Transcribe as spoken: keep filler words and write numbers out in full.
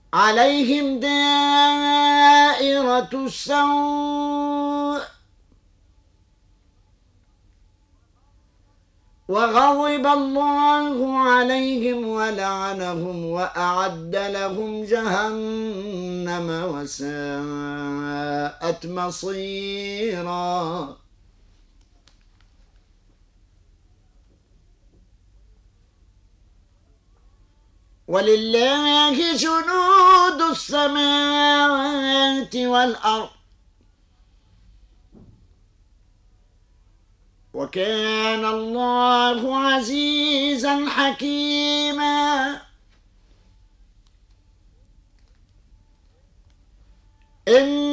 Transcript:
عليهم دائرة السوء وغضب الله عليهم ولعنهم وأعد لهم جهنم وساءت مصيرا. ولله جنود السماوات والأرض وكان الله عزيزا حكيما. إن